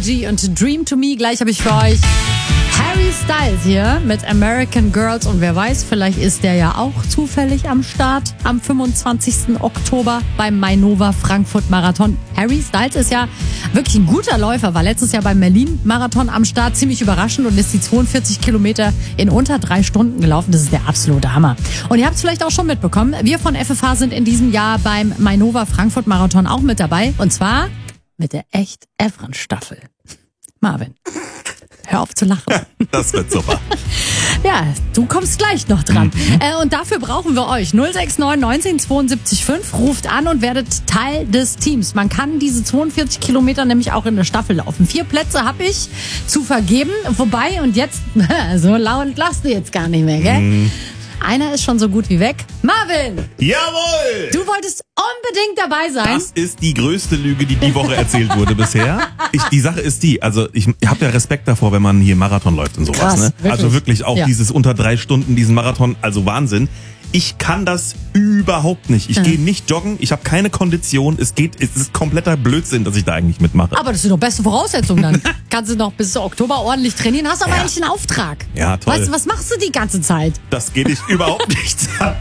G und Dream to Me. Gleich habe ich für euch Harry Styles hier mit American Girls. Und wer weiß, vielleicht ist der ja auch zufällig am Start am 25. Oktober beim Mainova Frankfurt Marathon. Harry Styles ist ja wirklich ein guter Läufer, war letztes Jahr beim Berlin Marathon am Start, ziemlich überraschend und ist die 42 Kilometer in unter 3 Stunden gelaufen. Das ist der absolute Hammer. Und ihr habt es vielleicht auch schon mitbekommen, wir von FFH sind in diesem Jahr beim Mainova Frankfurt Marathon auch mit dabei. Und zwar mit der Echt-Evren-Staffel. Marvin, hör auf zu lachen. Das wird super. Ja, du kommst gleich noch dran. Und dafür brauchen wir euch. 069 19 72 5. Ruft an und werdet Teil des Teams. Man kann diese 42 Kilometer nämlich auch in der Staffel laufen. 4 Plätze habe ich zu vergeben. Wobei, und jetzt, so laut lachst du jetzt gar nicht mehr, gell? Einer ist schon so gut wie weg. Marvin! Jawohl! Du wolltest unbedingt dabei sein. Das ist die größte Lüge, die Woche erzählt wurde bisher. Die Sache ist die, also ich habe ja Respekt davor, wenn man hier Marathon läuft und sowas. Krass, Ne? wirklich? Also wirklich auch dieses unter 3 Stunden, diesen Marathon, also Wahnsinn. Ich kann das überhaupt nicht. Ich gehe nicht joggen, ich habe keine Kondition. Es ist kompletter Blödsinn, dass ich da eigentlich mitmache. Aber das sind doch beste Voraussetzungen dann. Kannst du noch bis Oktober ordentlich trainieren, hast aber eigentlich einen Auftrag. Ja, toll. Weißt du, was machst du die ganze Zeit? Das geht dich überhaupt nichts an.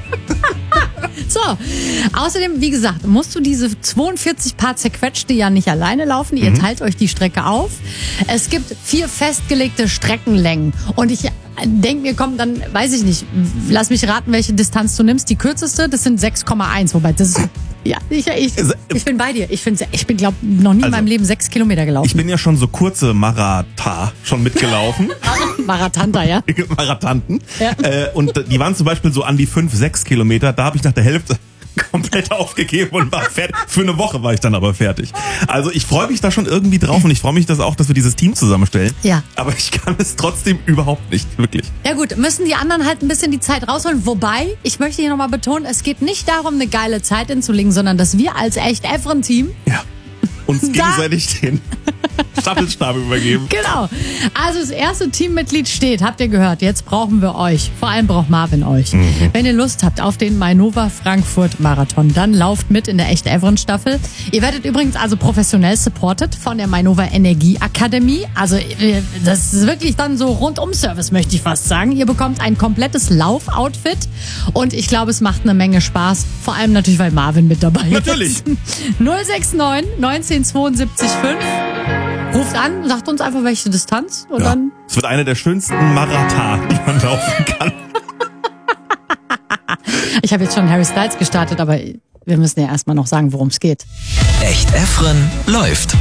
So, außerdem, wie gesagt, musst du diese 42 Paar zerquetschte ja nicht alleine laufen. Ihr teilt euch die Strecke auf. Es gibt 4 festgelegte Streckenlängen. Und ich denke mir, komm, dann weiß ich nicht, lass mich raten, welche Distanz du nimmst. Die kürzeste, das sind 6,1. Wobei, das ist, ja, ich bin bei dir. Ich bin, glaube noch nie in meinem Leben 6 Kilometer gelaufen. Ich bin ja schon so kurze Marathon schon mitgelaufen. Marathanta, ja? Marathanten. Ja. Und die waren zum Beispiel so an die 5, 6 Kilometer. Da habe ich nach der Hälfte komplett aufgegeben und war fertig. Für eine Woche war ich dann aber fertig. Also ich freue mich da schon irgendwie drauf und ich freue mich dass wir dieses Team zusammenstellen. Ja. Aber ich kann es trotzdem überhaupt nicht, wirklich. Ja gut, müssen die anderen halt ein bisschen die Zeit rausholen. Wobei, ich möchte hier nochmal betonen, es geht nicht darum, eine geile Zeit hinzulegen, sondern dass wir als Echt-Evren-Team Ja. Uns gegenseitig den Staffelstab übergeben. Genau. Also das erste Teammitglied steht, habt ihr gehört, jetzt brauchen wir euch. Vor allem braucht Marvin euch. Wenn ihr Lust habt auf den Mainova Frankfurt Marathon, dann lauft mit in der Echt-Evren-Staffel. Ihr werdet übrigens also professionell supported von der Mainova Energieakademie. Also das ist wirklich dann so Rundum-Service, möchte ich fast sagen. Ihr bekommt ein komplettes Laufoutfit und ich glaube, es macht eine Menge Spaß. Vor allem natürlich, weil Marvin mit dabei ist. Natürlich. 069 19 72 5. Ruft an, sagt uns einfach, welche Distanz und Ja. dann... Es wird eine der schönsten Marathon, die man laufen kann. Ich habe jetzt schon Harry Styles gestartet, aber wir müssen ja erstmal noch sagen, worum es geht. Echt Evren läuft.